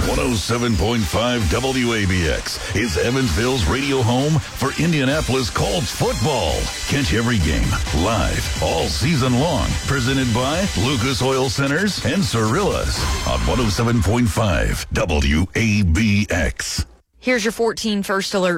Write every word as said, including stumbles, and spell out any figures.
one oh seven point five W A B X is Evansville's radio home for Indianapolis Colts football. Catch every game live all season long. Presented by Lucas Oil Centers and Cirillas on one oh seven point five W A B X. Here's your fourteen First Alert